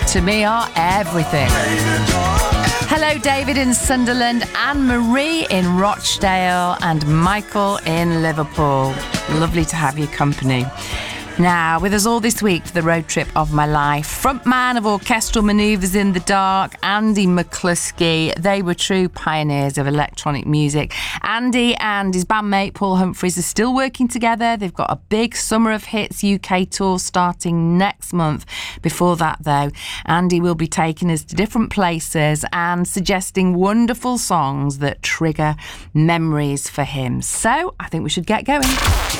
to me are everything. Hello, David in Sunderland, Anne-Marie in Rochdale, and Michael in Liverpool. Lovely to have your company. Now, with us all this week for the road trip of my life, frontman of Orchestral Manoeuvres in the Dark, Andy McCluskey. They were true pioneers of electronic music. Andy and his bandmate Paul Humphreys are still working together. They've got a big Summer of Hits UK tour starting next month. Before that, though, Andy will be taking us to different places and suggesting wonderful songs that trigger memories for him. So, I think we should get going.